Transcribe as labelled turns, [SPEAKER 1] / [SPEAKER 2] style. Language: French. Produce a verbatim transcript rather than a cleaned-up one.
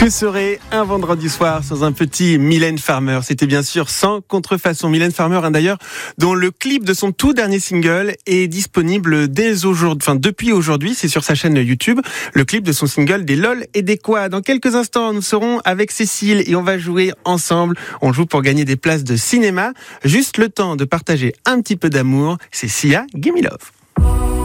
[SPEAKER 1] Que serait un vendredi soir sans un petit Mylène Farmer? C'était bien sûr Sans contrefaçon. Mylène Farmer, hein, d'ailleurs, dont le clip de son tout dernier single est disponible dès aujourd'hui, enfin depuis aujourd'hui, c'est sur sa chaîne YouTube. Le clip de son single Des lol et des quoi. Dans quelques instants, nous serons avec Cécile et on va jouer ensemble. On joue pour gagner des places de cinéma. Juste le temps de partager un petit peu d'amour. C'est Sia, Gimme Love.